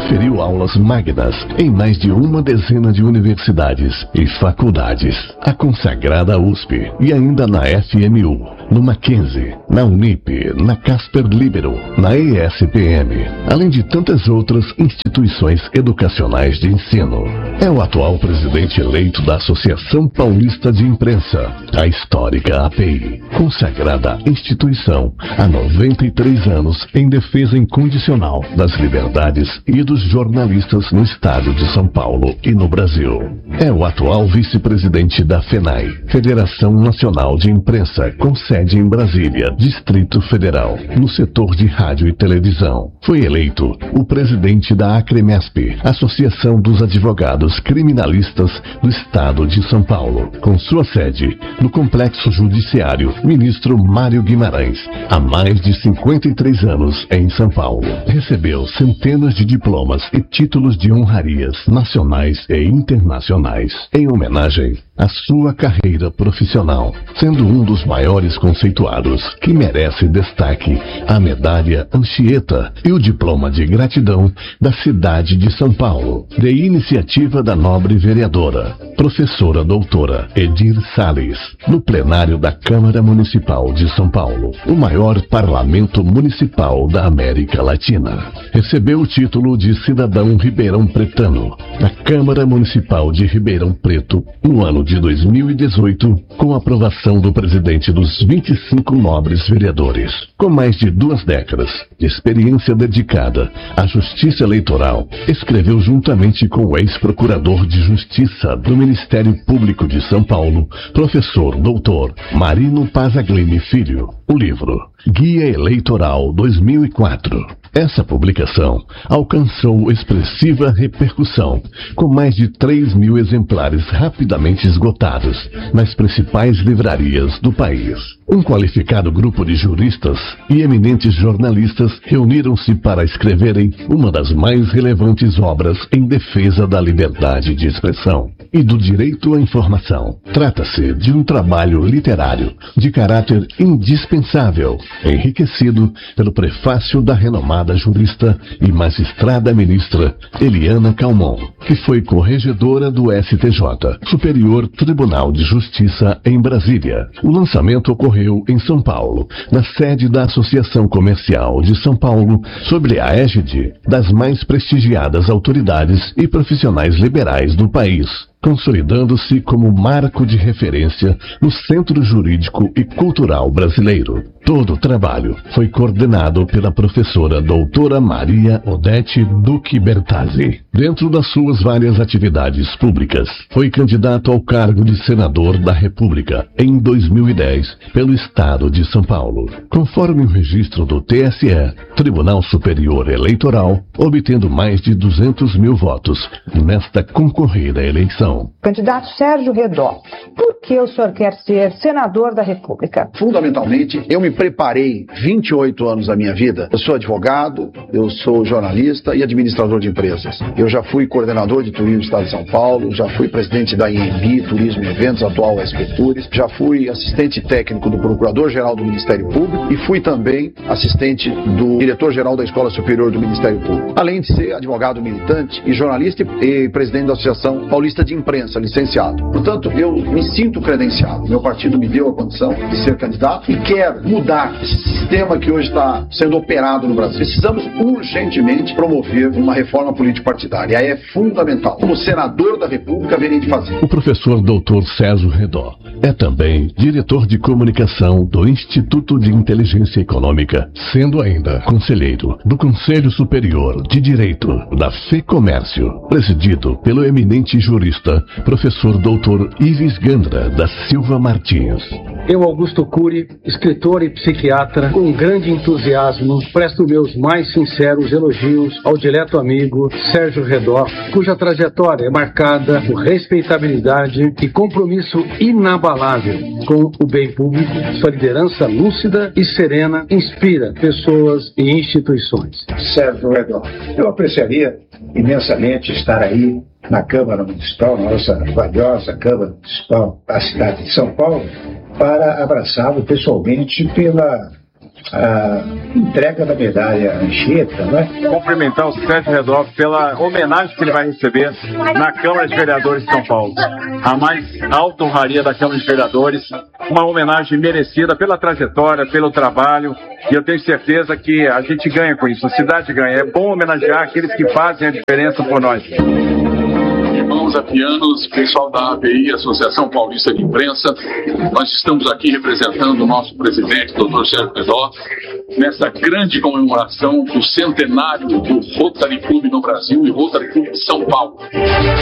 proferiu aulas magnas em mais de uma dezena de universidades e faculdades. A consagrada USP e ainda na FMU, no Mackenzie, na Unip, na Casper Libero, na ESPM, além de tantas outras instituições educacionais de ensino. É o atual presidente eleito da Associação Paulista de Imprensa, a histórica API, consagrada instituição há 93 anos em defesa incondicional das liberdades e dos jornalistas no estado de São Paulo e no Brasil. É o atual vice-presidente da FENAI, Federação Nacional de Imprensa, com sede em Brasília, Distrito Federal, no setor de rádio e televisão. Foi eleito o presidente da ACREMESP, Associação dos Advogados Criminalistas do Estado de São Paulo, com sua sede no Complexo Judiciário Ministro Mário Guimarães, há mais de 53 anos em São Paulo. Recebeu centenas de diplomas e títulos de honrarias nacionais e internacionais, em homenagem à sua carreira profissional, sendo um dos maiores conceituados que merece destaque a medalha Anchieta e o diploma de gratidão da cidade de São Paulo, de iniciativa da nobre vereadora, professora doutora Edir Salles, no plenário da Câmara Municipal de São Paulo, o maior parlamento municipal da América Latina. Recebeu o título de cidadão ribeirão pretano da Câmara Municipal de Ribeirão Preto no ano de 2018, com aprovação do presidente dos 25 nobres vereadores. Com mais de 2 décadas de experiência dedicada à justiça eleitoral, escreveu juntamente com o ex-procurador de Justiça do Ministério Público de São Paulo, professor doutor Marino Pazaglini Filho, o livro Guia Eleitoral 2004. Essa publicação alcançou expressiva repercussão, com mais de 3.000 exemplares rapidamente esgotados nas principais livrarias do país. Um qualificado grupo de juristas e eminentes jornalistas reuniram-se para escreverem uma das mais relevantes obras em defesa da liberdade de expressão e do direito à informação. Trata-se de um trabalho literário de caráter indispensável, enriquecido pelo prefácio da renomada jurista e magistrada ministra Eliana Calmon, que foi corregedora do STJ, Superior Tribunal de Justiça em Brasília. O lançamento ocorreu em São Paulo, na sede da Associação Comercial de São Paulo, sob a égide das mais prestigiadas autoridades e profissionais liberais do país, consolidando-se como marco de referência no centro jurídico e cultural brasileiro. Todo o trabalho foi coordenado pela professora doutora Maria Odete Duque Bertazzi. Dentro das suas várias atividades públicas, foi candidato ao cargo de senador da República em 2010 pelo estado de São Paulo, conforme o registro do TSE, Tribunal Superior Eleitoral, obtendo mais de 200.000 votos nesta concorrida eleição. Candidato Sérgio Redó, por que o senhor quer ser senador da República? Fundamentalmente, eu me preparei 28 anos da minha vida. Eu sou advogado, eu sou jornalista e administrador de empresas. Eu já fui coordenador de turismo do Estado de São Paulo, já fui presidente da IEMB, Turismo e Eventos, atual SP Tours, já fui assistente técnico do Procurador-Geral do Ministério Público e fui também assistente do Diretor-Geral da Escola Superior do Ministério Público. Além de ser advogado militante e jornalista e presidente da Associação Paulista de Imprensa, licenciado. Portanto, eu me sinto credenciado. Meu partido me deu a condição de ser candidato e quero mudar esse sistema que hoje está sendo operado no Brasil. Precisamos urgentemente promover uma reforma político-partidária. É fundamental. Como senador da República, verei de fazer. O professor doutor Sérgio Redó é também diretor de comunicação do Instituto de Inteligência Econômica, sendo ainda conselheiro do Conselho Superior de Direito da FEComércio, presidido pelo eminente jurista professor doutor Ives Gandra da Silva Martins. Eu, Augusto Cury, escritor e psiquiatra, com grande entusiasmo, presto meus mais sinceros elogios ao dileto amigo Sérgio Redó, cuja trajetória é marcada por respeitabilidade e compromisso inabalável com o bem público. Sua liderança lúcida e serena inspira pessoas e instituições. Sérgio Redó, eu apreciaria imensamente estar aí na Câmara Municipal, na nossa valiosa Câmara Municipal da cidade de São Paulo, para abraçá-lo pessoalmente pela a entrega da medalha Anchieta, né? Cumprimentar o Sérgio Redorf pela homenagem que ele vai receber na Câmara de Vereadores de São Paulo. A mais alta honraria da Câmara de Vereadores, uma homenagem merecida pela trajetória, pelo trabalho, e eu tenho certeza que a gente ganha com isso, a cidade ganha. É bom homenagear aqueles que fazem a diferença por nós. Irmãos apianos, pessoal da ABI, Associação Paulista de Imprensa, nós estamos aqui representando o nosso presidente, Dr. Sérgio Redorf, nessa grande comemoração do centenário do Rotary Clube no Brasil e Rotary Clube de São Paulo.